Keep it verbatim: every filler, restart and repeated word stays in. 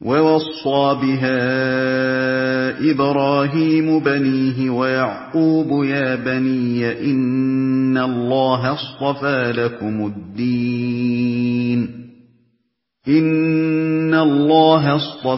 وَوَصَّىٰ بِهَا إِبْرَاهِيمُ بَنِيهِ وَيَعْقُوبُ يَا بَنِيَّ إِنَّ اللَّهَ اصْطَفَىٰ لَكُمُ الدِّينَ